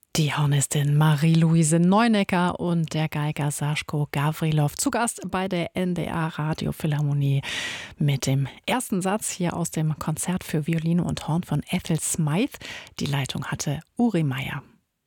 Die Hornistin Marie-Louise Neunecker und der Geiger Saschko Gavrilov zu Gast bei der NDR Radiophilharmonie mit dem ersten Satz hier aus dem Konzert für Violine und Horn von Ethel Smythe. Die Leitung hatte Uri Meier.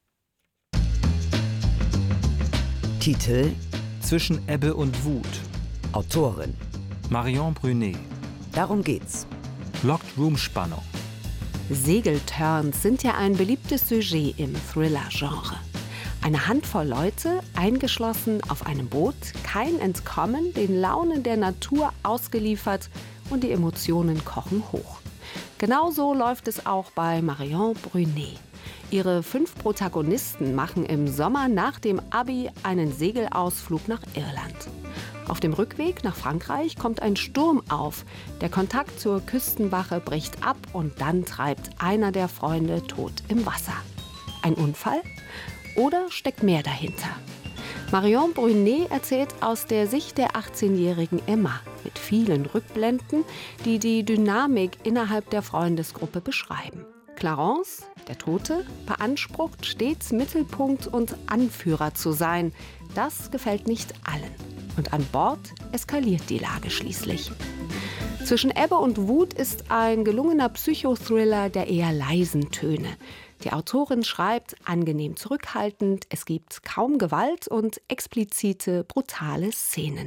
Titel: Zwischen Ebbe und Wut. Autorin: Marion Brunet. Darum geht's. Locked-Room-Spannung. Segelturns sind ja ein beliebtes Sujet im Thriller-Genre. Eine Handvoll Leute, eingeschlossen auf einem Boot, kein Entkommen, den Launen der Natur ausgeliefert und die Emotionen kochen hoch. Genauso läuft es auch bei Marion Brunet. Ihre 5 Protagonisten machen im Sommer nach dem Abi einen Segelausflug nach Irland. Auf dem Rückweg nach Frankreich kommt ein Sturm auf. Der Kontakt zur Küstenwache bricht ab und dann treibt einer der Freunde tot im Wasser. Ein Unfall? Oder steckt mehr dahinter? Marion Brunet erzählt aus der Sicht der 18-jährigen Emma mit vielen Rückblenden, die die Dynamik innerhalb der Freundesgruppe beschreiben. Clarence, der Tote, beansprucht stets Mittelpunkt und Anführer zu sein. Das gefällt nicht allen. Und an Bord eskaliert die Lage schließlich. Zwischen Ebbe und Wut ist ein gelungener Psychothriller der eher leisen Töne. Die Autorin schreibt angenehm zurückhaltend, es gibt kaum Gewalt und explizite, brutale Szenen.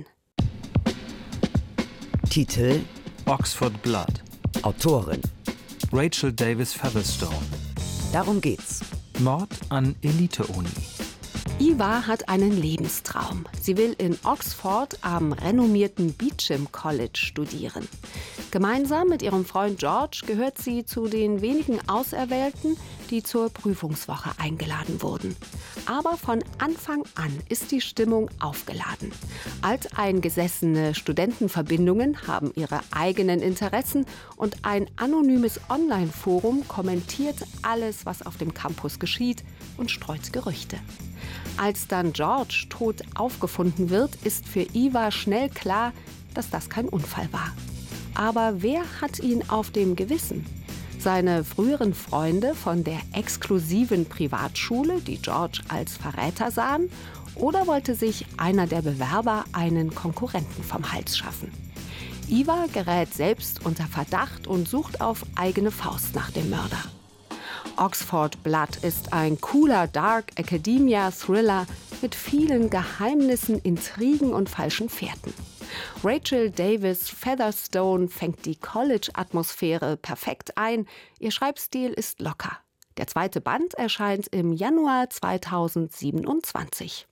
Titel: Oxford Blood. Autorin: Rachel Davis Featherstone. Darum geht's. Mord an Elite-Uni. Eva hat einen Lebenstraum. Sie will in Oxford am renommierten Beauchamp College studieren. Gemeinsam mit ihrem Freund George gehört sie zu den wenigen Auserwählten, die zur Prüfungswoche eingeladen wurden. Aber von Anfang an ist die Stimmung aufgeladen. Alteingesessene Studentenverbindungen haben ihre eigenen Interessen und ein anonymes Online-Forum kommentiert alles, was auf dem Campus geschieht und streut Gerüchte. Als dann George tot aufgefunden wird, ist für Eva schnell klar, dass das kein Unfall war. Aber wer hat ihn auf dem Gewissen? Seine früheren Freunde von der exklusiven Privatschule, die George als Verräter sahen, oder wollte sich einer der Bewerber einen Konkurrenten vom Hals schaffen? Eva gerät selbst unter Verdacht und sucht auf eigene Faust nach dem Mörder. Oxford Blood ist ein cooler Dark Academia Thriller mit vielen Geheimnissen, Intrigen und falschen Fährten. Rachel Davis Featherstone fängt die College-Atmosphäre perfekt ein. Ihr Schreibstil ist locker. Der 2. Band erscheint im Januar 2027.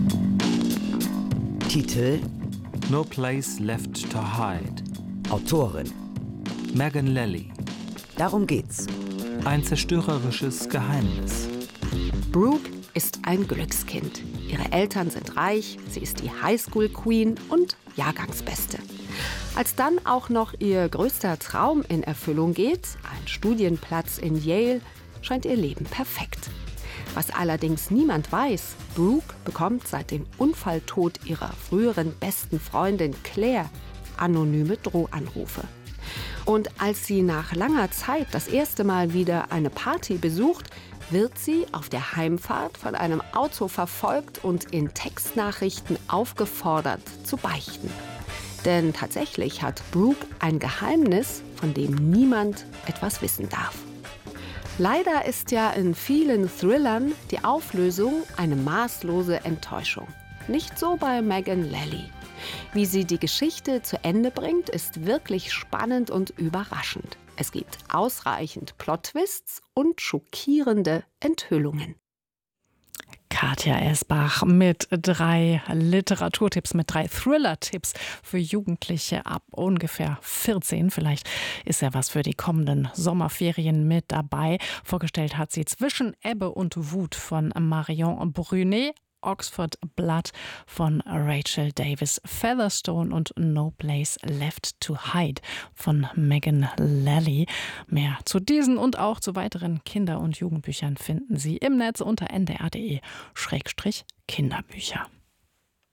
Titel: No Place Left to Hide. Autorin: Megan Lally. Darum geht's. Ein zerstörerisches Geheimnis. Brooke ist ein Glückskind. Ihre Eltern sind reich, sie ist die Highschool-Queen und Jahrgangsbeste. Als dann auch noch ihr größter Traum in Erfüllung geht, ein Studienplatz in Yale, scheint ihr Leben perfekt. Was allerdings niemand weiß, Brooke bekommt seit dem Unfalltod ihrer früheren besten Freundin Claire anonyme Drohanrufe. Und als sie nach langer Zeit das erste Mal wieder eine Party besucht, wird sie auf der Heimfahrt von einem Auto verfolgt und in Textnachrichten aufgefordert zu beichten. Denn tatsächlich hat Brooke ein Geheimnis, von dem niemand etwas wissen darf. Leider ist ja in vielen Thrillern die Auflösung eine maßlose Enttäuschung. Nicht so bei Megan Lally. Wie sie die Geschichte zu Ende bringt, ist wirklich spannend und überraschend. Es gibt ausreichend Plot-Twists und schockierende Enthüllungen. Katja Esbach mit 3 Literaturtipps, mit 3 Thriller-Tipps für Jugendliche ab ungefähr 14. Vielleicht ist ja was für die kommenden Sommerferien mit dabei. Vorgestellt hat sie Zwischen Ebbe und Wut von Marion Brunet, Oxford Blood von Rachel Davis Featherstone und No Place Left to Hide von Megan Lally. Mehr zu diesen und auch zu weiteren Kinder- und Jugendbüchern finden Sie im Netz unter ndr.de/Kinderbücher.